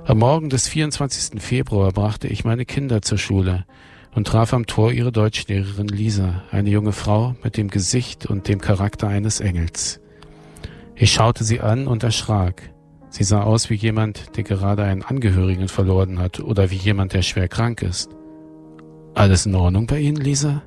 Am Morgen des 24. Februar brachte ich meine Kinder zur Schule und traf am Tor ihre Deutschlehrerin Lisa, eine junge Frau mit dem Gesicht und dem Charakter eines Engels. Ich schaute sie an und erschrak. Sie sah aus wie jemand, der gerade einen Angehörigen verloren hat oder wie jemand, der schwer krank ist. Alles in Ordnung bei Ihnen, Lisa?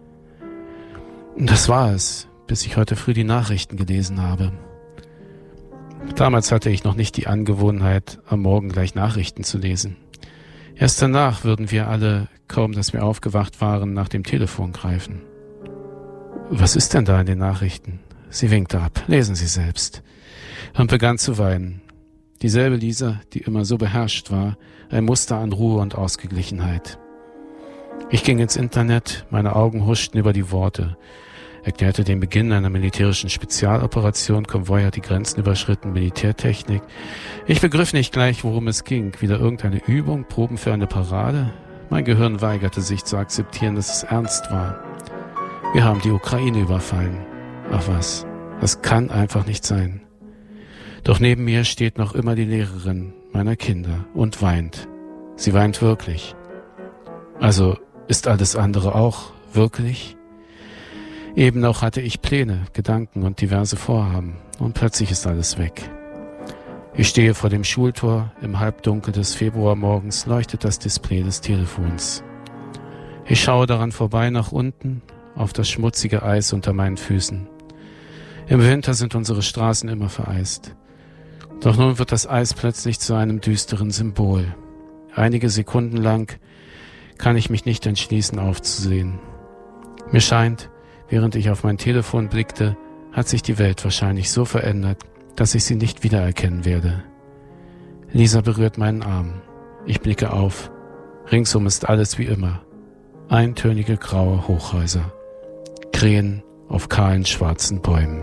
Das war es, bis ich heute früh die Nachrichten gelesen habe. Damals hatte ich noch nicht die Angewohnheit, am Morgen gleich Nachrichten zu lesen. Erst danach würden wir alle, kaum dass wir aufgewacht waren, nach dem Telefon greifen. Was ist denn da in den Nachrichten? Sie winkte ab. Lesen Sie selbst. Und begann zu weinen. Dieselbe Lisa, die immer so beherrscht war, ein Muster an Ruhe und Ausgeglichenheit. Ich ging ins Internet, meine Augen huschten über die Worte, erklärte den Beginn einer militärischen Spezialoperation, Konvoi hat die Grenzen überschritten, Militärtechnik. Ich begriff nicht gleich, worum es ging. Wieder irgendeine Übung, Proben für eine Parade? Mein Gehirn weigerte sich zu akzeptieren, dass es ernst war. Wir haben die Ukraine überfallen. Ach was, das kann einfach nicht sein. Doch neben mir steht noch immer die Lehrerin meiner Kinder und weint. Sie weint wirklich. Also ist alles andere auch wirklich? Eben noch hatte ich Pläne, Gedanken und diverse Vorhaben und plötzlich ist alles weg. Ich stehe vor dem Schultor, im Halbdunkel des Februarmorgens leuchtet das Display des Telefons. Ich schaue daran vorbei nach unten, auf das schmutzige Eis unter meinen Füßen. Im Winter sind unsere Straßen immer vereist. Doch nun wird das Eis plötzlich zu einem düsteren Symbol. Einige Sekunden lang kann ich mich nicht entschließen aufzusehen. Mir scheint, während ich auf mein Telefon blickte, hat sich die Welt wahrscheinlich so verändert, dass ich sie nicht wiedererkennen werde. Lisa berührt meinen Arm. Ich blicke auf. Ringsum ist alles wie immer. Eintönige graue Hochhäuser. Krähen auf kahlen schwarzen Bäumen.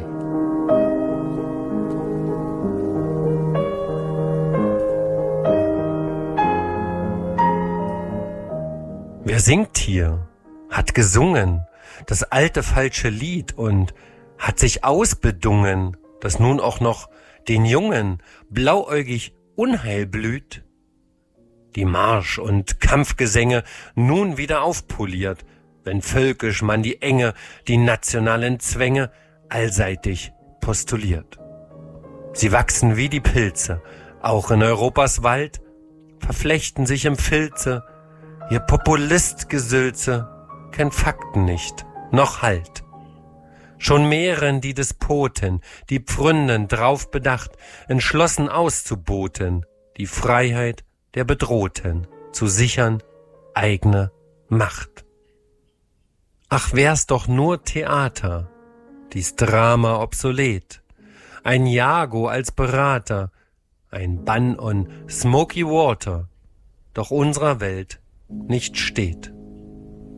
Wer singt hier? Hat gesungen das alte falsche Lied und hat sich ausbedungen, dass nun auch noch den Jungen blauäugig Unheil blüht? Die Marsch- und Kampfgesänge nun wieder aufpoliert, wenn völkisch man die Enge, die nationalen Zwänge allseitig postuliert. Sie wachsen wie die Pilze, auch in Europas Wald, verflechten sich im Filze, ihr Populistgesülze kennt Fakten nicht, noch Halt. Schon mehren die Despoten, die Pfründen drauf bedacht, entschlossen auszuboten, die Freiheit der Bedrohten zu sichern, eigene Macht. Ach, wär's doch nur Theater, dies Drama obsolet, ein Jago als Berater, ein Bann on Smoky Water, doch unserer Welt nicht steht.